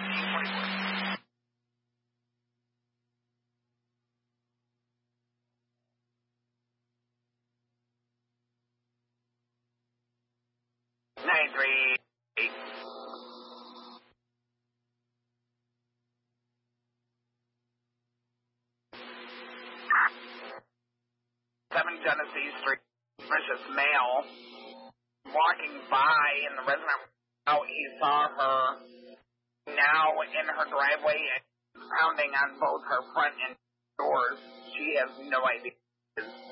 1444. Nine three eight. 7 Genesee Street, suspicious male, walking by in the resident out. He saw her now in her driveway and pounding on both her front and doors. She has no idea.